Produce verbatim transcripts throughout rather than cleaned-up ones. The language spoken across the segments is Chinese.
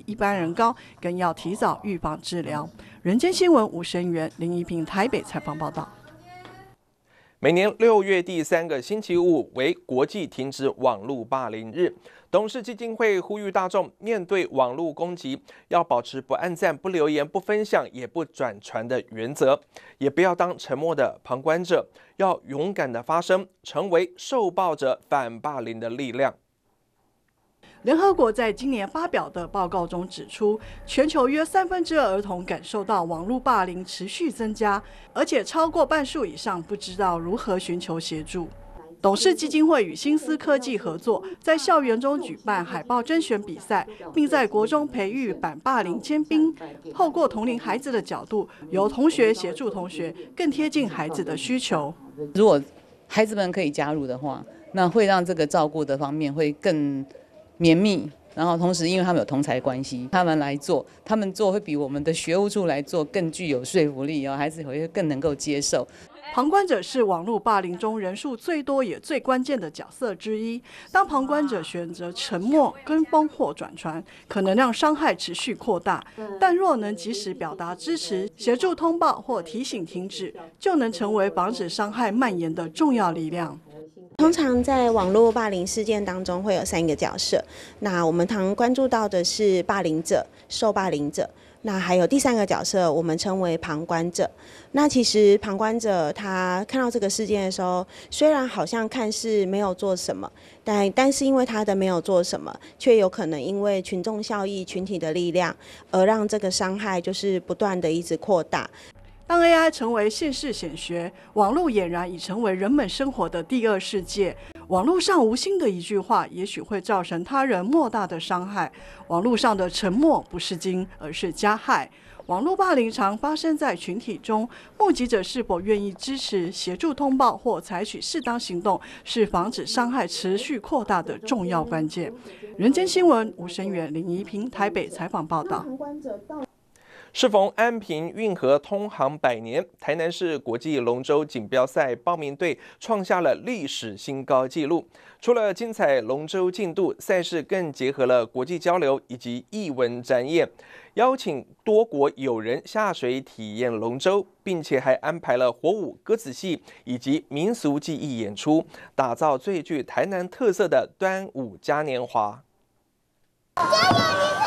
一般人高，更要提早预防治疗。人间新闻吴声源、林怡平台北采访报道。 每年六月第三个星期五为国际停止网络霸凌日。董事基金会呼吁大众面对网络攻击，要保持不按赞、不留言、不分享、也不转传的原则，也不要当沉默的旁观者，要勇敢的发声，成为受暴者反霸凌的力量。 联合国在今年发表的报告中指出，全球约三分之二儿童感受到网络霸凌持续增加，而且超过半数以上不知道如何寻求协助。董事基金会与新思科技合作，在校园中举办海报甄选比赛，并在国中培育反霸凌尖兵，透过同龄孩子的角度，由同学协助同学，更贴近孩子的需求。 如果孩子们可以加入的话，那会让这个照顾的方面会更绵密。然后同时，因为他们有同侪关系，他们来做，他们做会比我们的学务处来做更具有说服力，然后孩子会更能够接受。 旁观者是网络霸凌中人数最多也最关键的角色之一。当旁观者选择沉默、跟风或转传，可能让伤害持续扩大。但若能及时表达支持、协助通报或提醒停止，就能成为防止伤害蔓延的重要力量。 通常在网络霸凌事件当中会有三个角色，那我们常关注到的是霸凌者、受霸凌者，那还有第三个角色，我们称为旁观者。那其实旁观者他看到这个事件的时候，虽然好像看似没有做什么，但但是因为他的没有做什么，却有可能因为群众效益、群体的力量，而让这个伤害就是不断的一直扩大。 当 A I 成为现世显学，网络俨然已成为人们生活的第二世界。网络上无心的一句话，也许会造成他人莫大的伤害。网络上的沉默不是金，而是加害。网络霸凌常发生在群体中，目击者是否愿意支持、协助通报或采取适当行动，是防止伤害持续扩大的重要关键。人间新闻吴声源、林怡平台北采访报道。 适逢安平运河通航百年，台南市国际龙舟锦标赛报名队创下了历史新高纪录。除了精彩龙舟竞渡，赛事更结合了国际交流以及艺文展演，邀请多国友人下水体验龙舟，并且还安排了火舞、歌子戏以及民俗技艺演出，打造最具台南特色的端午嘉年华。加油！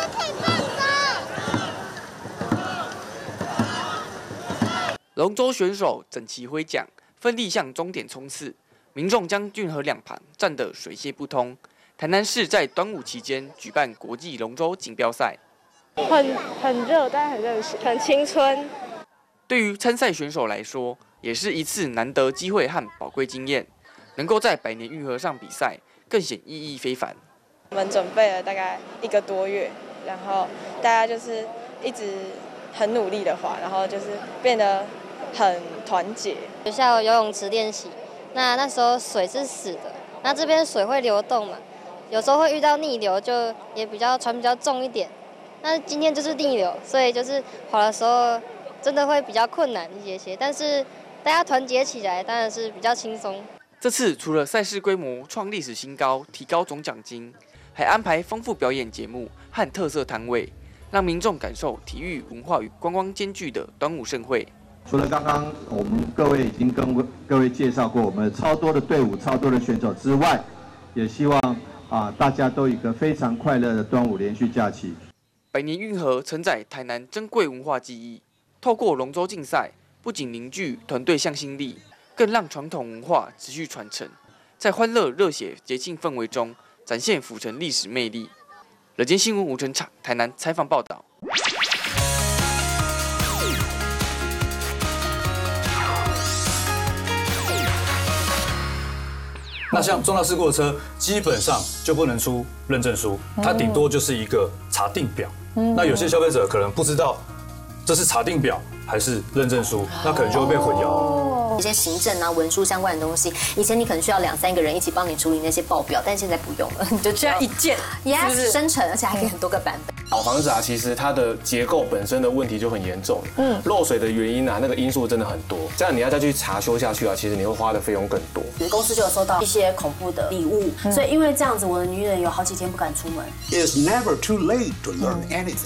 龙舟选手整齐挥桨，奋力向终点冲刺，民众将运河两旁站得水泄不通。台南市在端午期间举办国际龙舟锦标赛， 很很热，但很热血，很青春。 对于参赛选手来说，也是一次难得机会和宝贵经验，能够在百年运河上比赛，更显意义非凡。 我们准备了大概一个多月，然后大家就是一直很努力的滑，然后就是变得很团结。 学校游泳池练习，那那时候水是死的，那这边水会流动嘛，有时候会遇到逆流，就也比较船比较重一点。那今天就是逆流，所以就是滑的时候真的会比较困难一些些，但是大家团结起来当然是比较轻松。 这次除了赛事规模创历史新高，提高总奖金，还安排丰富表演节目和特色摊位，让民众感受体育文化与观光兼具的端午盛会。 除了刚刚我们各位已经跟各位介绍过我们超多的队伍、超多的选手之外，也希望啊大家都有一个非常快乐的端午连续假期。 百年运河承载台南珍贵文化记忆，透过龙舟竞赛，不仅凝聚团队向心力，更让传统文化持续传承，在欢乐热血节庆氛围中展现府城历史魅力。人间新闻吴成场台南采访报道。 那像重大事故的车，基本上就不能出认证书，它顶多就是一个查定表。那有些消费者可能不知道这是查定表还是认证书，那可能就会被混淆。 一些行政啊、文书相关的东西，以前你可能需要两三个人一起帮你处理那些报表，但现在不用了，你就这样一键， 也生成，而且还可以很多个版本。 老房子啊，其实它的结构本身的问题就很严重，嗯，漏水的原因啊，那个因素真的很多，这样你要再去查修下去啊，其实你会花的费用更多。 公司就有收到一些恐怖的礼物，所以因为这样子，我的女人有好几天不敢出门。 It's never too late to learn anything.